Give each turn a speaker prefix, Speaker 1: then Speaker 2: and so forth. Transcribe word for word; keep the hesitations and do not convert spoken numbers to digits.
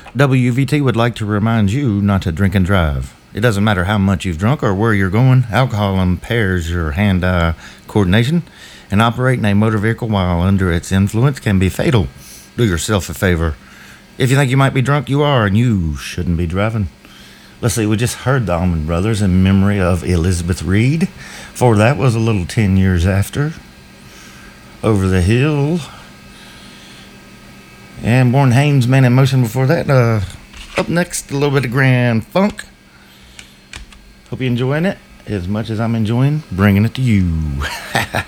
Speaker 1: W V T would like to remind you not to drink and drive. It doesn't matter how much you've drunk or where you're going. Alcohol impairs your hand-eye coordination, and operating a motor vehicle while under its influence can be fatal. Do yourself a favor. If you think you might be drunk, you are, and you shouldn't be driving. Let's see, we just heard the Allman Brothers in memory of Elizabeth Reed. Before that was a little ten years after. Over the Hill. And Warren Haynes, Man in Motion before that. Uh, up next, a little bit of Grand Funk. Hope you're enjoying it as much as I'm enjoying bringing it to you.